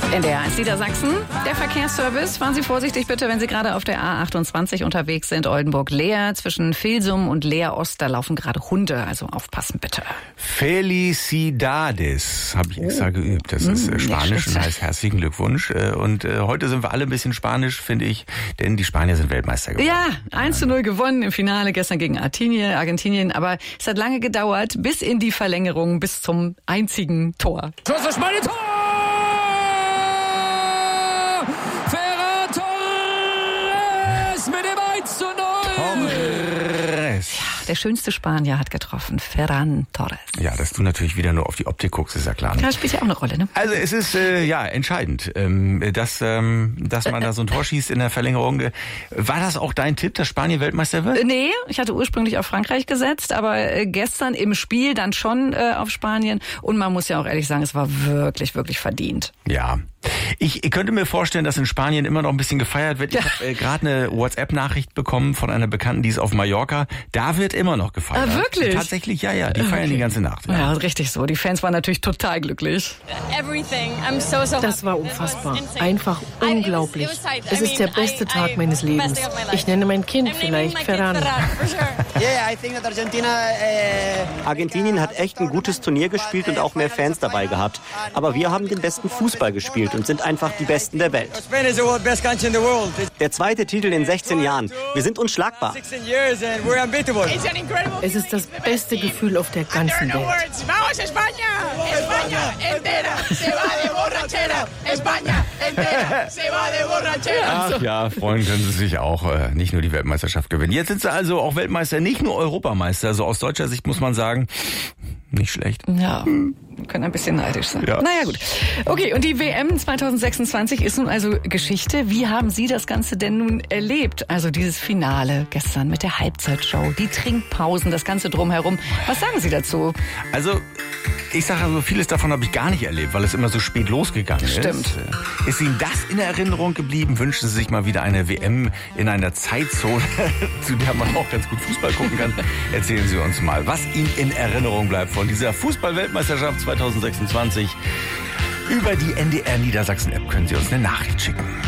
NDR 1 Niedersachsen, der Verkehrsservice. Fahren Sie vorsichtig bitte, wenn Sie gerade auf der A28 unterwegs sind. Oldenburg-Leer zwischen Vilsum und Leer-Ost, da laufen gerade Hunde, also aufpassen bitte. Felicidades, habe ich extra geübt. Das ist Spanisch und heißt herzlichen Glückwunsch. Und heute sind wir alle ein bisschen Spanisch, finde ich, denn die Spanier sind Weltmeister geworden. Ja, 1:0 gewonnen im Finale gestern gegen Argentinien. Aber es hat lange gedauert, bis in die Verlängerung, bis zum einzigen Tor. Schuss für Spanien, Tor! Mit dem 1:0. Der schönste Spanier hat getroffen, Ferran Torres. Ja, dass du natürlich wieder nur auf die Optik guckst, ist ja klar. Ne? Das spielt ja auch eine Rolle, ne? Also es ist entscheidend, dass man da so ein Tor schießt in der Verlängerung. War das auch dein Tipp, dass Spanien Weltmeister wird? Nee, ich hatte ursprünglich auf Frankreich gesetzt, aber gestern im Spiel dann schon auf Spanien. Und man muss ja auch ehrlich sagen, es war wirklich, wirklich verdient. Ja. Ich könnte mir vorstellen, dass in Spanien immer noch ein bisschen gefeiert wird. Ich habe gerade eine WhatsApp-Nachricht bekommen von einer Bekannten, die ist auf Mallorca. Da wird immer noch gefeiert. Ah, wirklich? Tatsächlich, ja. Die feiern die ganze Nacht. Ja, richtig so. Die Fans waren natürlich total glücklich. Das war unfassbar. Einfach unglaublich. Es ist der beste Tag meines Lebens. Ich nenne mein Kind vielleicht Ferran. Argentinien hat echt ein gutes Turnier gespielt und auch mehr Fans dabei gehabt. Aber wir haben den besten Fußball gespielt und sind einfach die Besten der Welt. Der zweite Titel in 16 Jahren. Wir sind unschlagbar. Es ist das beste Gefühl auf der ganzen Welt. Ach ja, freuen können sie sich auch, nicht nur die Weltmeisterschaft gewinnen. Jetzt sind sie also auch Weltmeister, nicht nur Europameister. Also aus deutscher Sicht muss man sagen, nicht schlecht. Ja, können ein bisschen neidisch sein. Ja. Naja, gut. Okay, und die WM 2026 ist nun also Geschichte. Wie haben Sie das Ganze denn nun erlebt? Also dieses Finale gestern mit der Halbzeitshow, die Trinkpausen, das Ganze drumherum. Was sagen Sie dazu? Also, ich sage also, vieles davon habe ich gar nicht erlebt, weil es immer so spät losgegangen ist. Stimmt. Ist Ihnen das in Erinnerung geblieben? Wünschen Sie sich mal wieder eine WM in einer Zeitzone, zu der man auch ganz gut Fußball gucken kann? Erzählen Sie uns mal, was Ihnen in Erinnerung bleibt von dieser Fußball-Weltmeisterschaft 2026. Über die NDR Niedersachsen-App können Sie uns eine Nachricht schicken.